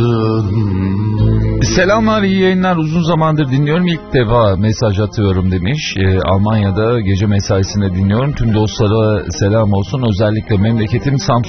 Selamlar, iyi yayınlar. Uzun zamandır dinliyorum, ilk defa mesaj atıyorum demiş. Almanya'da gece mesaisinde dinliyorum. Tüm dostlara selam olsun. Özellikle memleketim Samsun